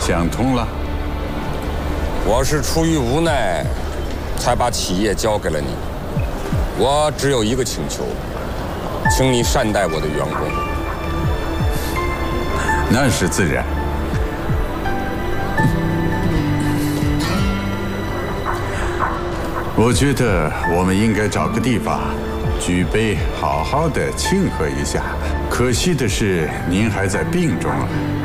想通了？ 我是出于无奈，才把企业交给了你。我只有一个请求，请你善待我的员工。 那是自然。我觉得我们应该找个地方举杯，好好的庆贺一下。可惜的是，您还在病中啊。